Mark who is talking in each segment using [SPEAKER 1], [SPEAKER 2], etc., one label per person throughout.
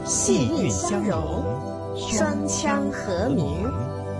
[SPEAKER 1] 细韵相融，双腔和鸣。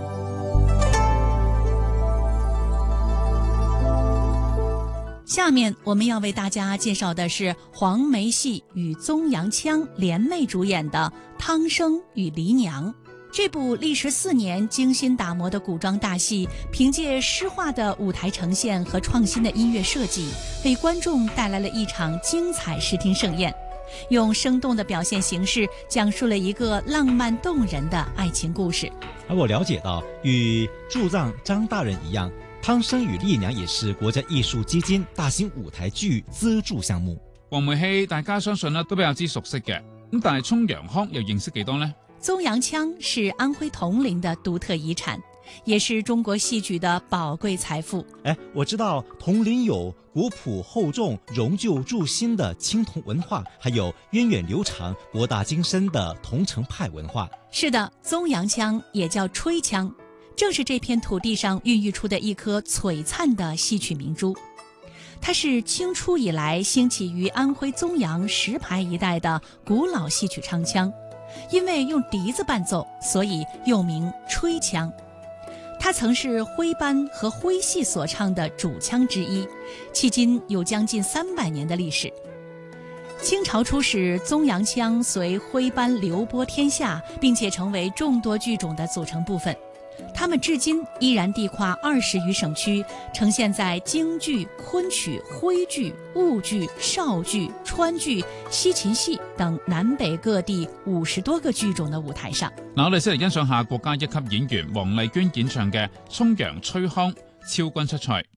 [SPEAKER 2] 下面我们要为大家介绍的是黄梅戏与宗阳腔联袂主演的《汤生与黎娘》。这部历时4年精心打磨的古装大戏，凭借诗化的舞台呈现和创新的音乐设计，为观众带来了一场精彩视听盛宴。用生动的表现形式，讲述了一个浪漫动人的爱情故事。
[SPEAKER 3] 而我了解到，与驻藏张大人一样，《汤生與麗娘》也是國家藝術基金大型舞台劇資助項目。
[SPEAKER 4] 黃梅戲大家相信都比較之熟悉嘅，但係葱陽腔又認識幾多呢？
[SPEAKER 2] 宗陽腔是安徽銅陵的獨特遺產，也是中國戲曲的寶貴財富。
[SPEAKER 3] 我知道銅陵有古樸厚重、融舊鑄新的青銅文化，還有源遠流長、博大精深的桐城派文化。
[SPEAKER 2] 是的，宗陽腔也叫吹腔，正是這片土地上孕育出的一顆璀璨的戲曲明珠。它是清初以來興起於安徽宗陽石牌一帶的古老戲曲唱腔，因為用笛子伴奏，所以又名吹腔。它曾是徽班和徽戲所唱的主腔之一，迄今有將近300年的歷史。清朝初時，宗陽腔隨徽班流播天下，並且成為眾多劇種的組成部分。他們至今依然地跨20餘省區，呈現在京劇、昆曲、徽劇、婺劇、邵劇、川劇、西秦戲等南北各地50多個劇種的舞台上。
[SPEAKER 4] 我哋先嚟欣賞下國家一級演員黃麗娟演唱嘅《葱陽吹腔》，超君出賽。